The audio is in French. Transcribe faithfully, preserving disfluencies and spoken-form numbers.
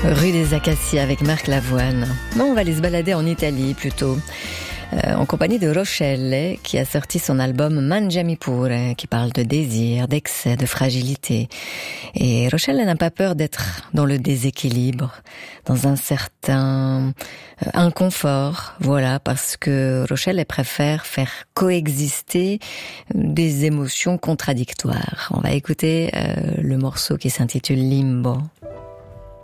Rue des Acacias avec Marc Lavoine. Non, on va aller se balader en Italie plutôt, euh, en compagnie de Rochelle, qui a sorti son album Mangiami Pure, qui parle de désir, d'excès, de fragilité. Et Rochelle n'a pas peur d'être dans le déséquilibre, dans un certain euh, inconfort, voilà, parce que Rochelle elle préfère faire coexister des émotions contradictoires. On va écouter euh, le morceau qui s'intitule Limbo.